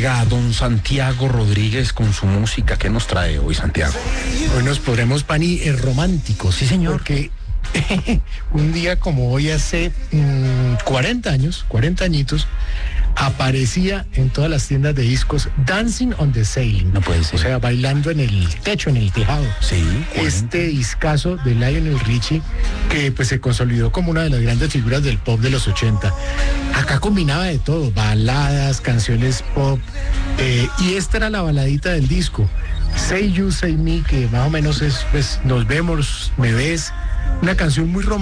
Llega don Santiago Rodríguez con su música. ¿Qué nos trae hoy, Santiago? Hoy nos podremos, Pani, románticos. Sí, señor. Porque un día como hoy hace 40 añitos, aparecía en todas las tiendas de discos Dancing on the Ceiling. No puede ser. O sea, bailando en el techo, en el tejado. Sí. Este discazo de Lionel Richie, que pues se consolidó como una de las grandes figuras del pop de los 80. Acá combinaba de todo, baladas, canciones pop, y esta era la baladita del disco. Say You, Say Me, que más o menos es, pues, nos vemos, me ves, una canción muy romántica.